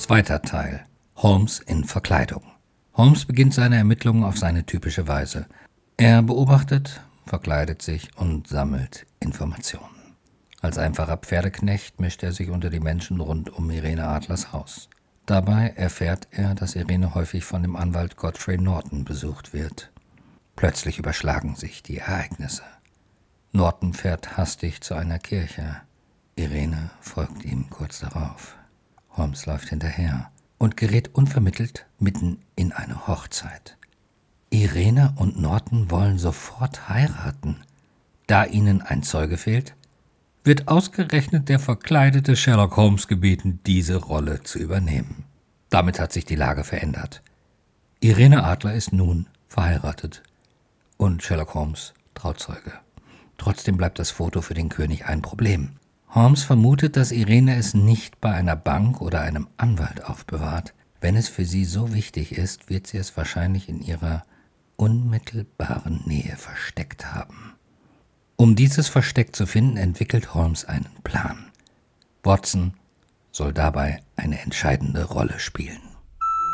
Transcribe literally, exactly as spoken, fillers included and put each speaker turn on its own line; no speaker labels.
Zweiter Teil. Holmes in Verkleidung. Holmes beginnt seine Ermittlungen auf seine typische Weise. Er beobachtet, verkleidet sich und sammelt Informationen. Als einfacher Pferdeknecht mischt er sich unter die Menschen rund um Irene Adlers Haus. Dabei erfährt er, dass Irene häufig von dem Anwalt Godfrey Norton besucht wird. Plötzlich überschlagen sich die Ereignisse. Norton fährt hastig zu einer Kirche. Irene folgt ihm kurz darauf. Holmes läuft hinterher und gerät unvermittelt mitten in eine Hochzeit. Irene und Norton wollen sofort heiraten. Da ihnen ein Zeuge fehlt, wird ausgerechnet der verkleidete Sherlock Holmes gebeten, diese Rolle zu übernehmen. Damit hat sich die Lage verändert. Irene Adler ist nun verheiratet und Sherlock Holmes Trauzeuge. Trotzdem bleibt das Foto für den König ein Problem. Holmes vermutet, dass Irene es nicht bei einer Bank oder einem Anwalt aufbewahrt. Wenn es für sie so wichtig ist, wird sie es wahrscheinlich in ihrer unmittelbaren Nähe versteckt haben. Um dieses Versteck zu finden, entwickelt Holmes einen Plan. Watson soll dabei eine entscheidende Rolle spielen.